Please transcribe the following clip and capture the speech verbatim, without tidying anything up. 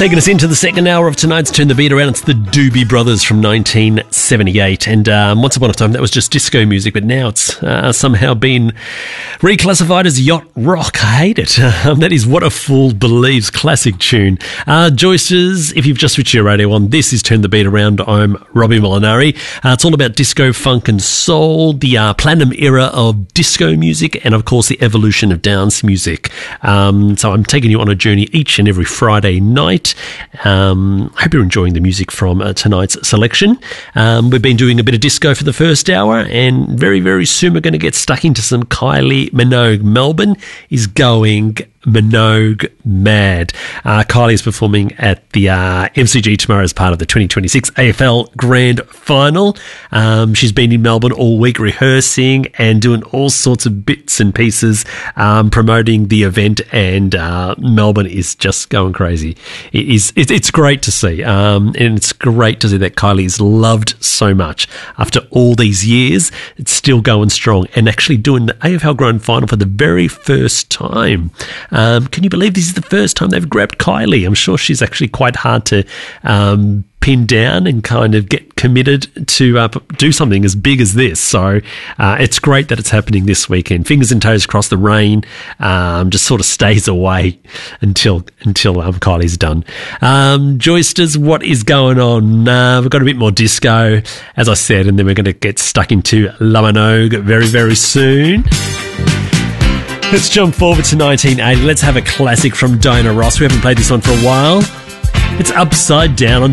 Taking us into the second hour of tonight's Turn the Beat Around, it's the Doobie Brothers from nineteen seventy-eight. And um, once upon a time, that was just disco music, but now it's uh, somehow been reclassified as yacht rock. I hate it. Um, that is What a Fool Believes, classic tune. Uh, Joysters, if you've just switched your radio on, this is Turn the Beat Around. I'm Robbie Molinari. Uh, it's all about disco, funk and soul, the uh, platinum era of disco music, and of course the evolution of dance music. Um, so I'm taking you on a journey each and every Friday night. Um, I hope you're enjoying the music from uh, tonight's selection. Um, we've been doing a bit of disco for the first hour, and very, very soon we're going to get stuck into some Kylie Minogue. Melbourne is going Minogue mad. Uh, Kylie is performing at the uh, M C G tomorrow as part of the twenty twenty-six A F L Grand Final. Um, she's been in Melbourne all week rehearsing and doing all sorts of bits and pieces, um, promoting the event, and uh, Melbourne is just going crazy. It is, it, it's great to see, um, and it's great to see that Kylie is loved so much. After all these years, it's still going strong and actually doing the A F L Grand Final for the very first time. Um, can you believe this is the first time they've grabbed Kylie? I'm sure she's actually quite hard to um, pin down and kind of get committed to uh, do something as big as this. So uh, it's great that it's happening this weekend. Fingers and toes crossed the rain um, just sort of stays away until until um, Kylie's done. Um, Joysters, what is going on? Uh, we've got a bit more disco, as I said, and then we're going to get stuck into La Minogue very, very soon. Let's jump forward to nineteen eighty. Let's have a classic from Diana Ross. We haven't played this one for a while. It's Upside Down on